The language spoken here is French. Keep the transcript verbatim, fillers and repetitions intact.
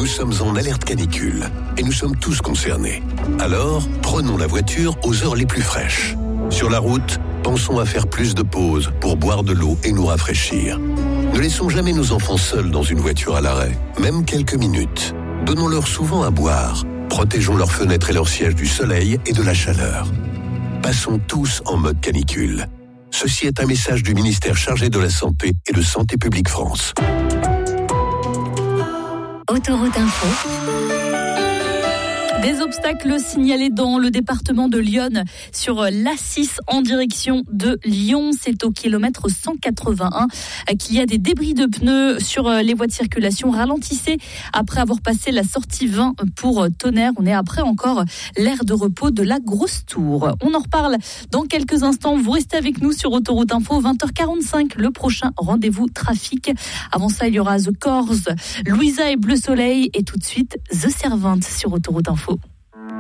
Nous sommes en alerte canicule et nous sommes tous concernés. Alors, prenons la voiture aux heures les plus fraîches. Sur la route, pensons à faire plus de pauses pour boire de l'eau et nous rafraîchir. Ne laissons jamais nos enfants seuls dans une voiture à l'arrêt, même quelques minutes. Donnons-leur souvent à boire. Protégeons leurs fenêtres et leurs sièges du soleil et de la chaleur. Passons tous en mode canicule. Ceci est un message du ministère chargé de la Santé et de Santé publique France. Autoroute Info. Des obstacles signalés dans le département de l'Yonne sur l'A six en direction de Lyon. C'est au kilomètre cent quatre-vingt-un qu'il y a des débris de pneus sur les voies de circulation. Ralentissez après avoir passé la sortie vingt pour Tonnerre. On est après encore l'aire de repos de la Grosse Tour. On en reparle dans quelques instants. Vous restez avec nous sur Autoroute Info, vingt heures quarante-cinq, le prochain rendez-vous trafic. Avant ça, il y aura The Corrs, Louisa et Bleu Soleil et tout de suite The Servante sur Autoroute Info.